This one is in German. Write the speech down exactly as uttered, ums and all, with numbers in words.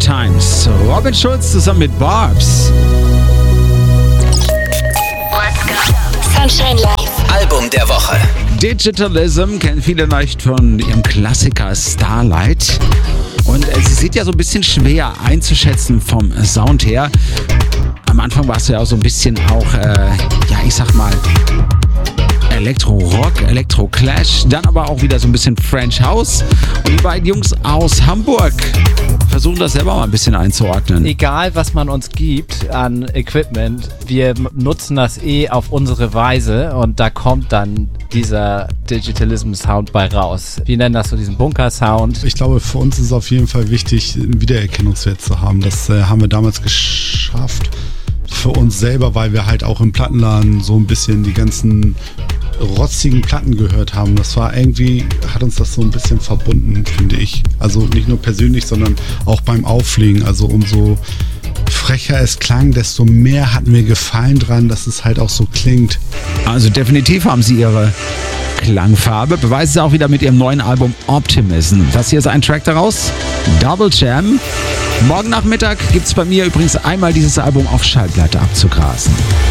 Times. Robin Schulz zusammen mit Barbs. Let's go. Sunshine Live. Album der Woche. Digitalism kennen viele leicht von ihrem Klassiker Starlight. Und äh, sie sind ja so ein bisschen schwer einzuschätzen vom Sound her. Am Anfang war es ja auch so ein bisschen auch, äh, ja, ich sag mal, Elektro-Rock, Elektro-Clash, dann aber auch wieder so ein bisschen French House. Und die beiden Jungs aus Hamburg versuchen das selber mal ein bisschen einzuordnen. Egal, was man uns gibt an Equipment, wir nutzen das eh auf unsere Weise und da kommt dann dieser Digitalism-Sound bei raus. Wir nennen das so diesen Bunker-Sound. Ich glaube, für uns ist es auf jeden Fall wichtig, einen Wiedererkennungswert zu haben. Das äh, haben wir damals geschafft für uns selber, weil wir halt auch im Plattenladen so ein bisschen die ganzen rotzigen Platten gehört haben. Das war irgendwie, hat uns das so ein bisschen verbunden, finde ich. Also nicht nur persönlich, sondern auch beim Auflegen. Also umso frecher es klang, desto mehr hatten wir Gefallen dran, dass es halt auch so klingt. Also definitiv haben sie ihre Klangfarbe. Beweisen sie auch wieder mit ihrem neuen Album Optimism. Das hier ist ein Track daraus. Double Jam. Morgen Nachmittag gibt es bei mir übrigens einmal dieses Album auf Schallplatte abzugrasen.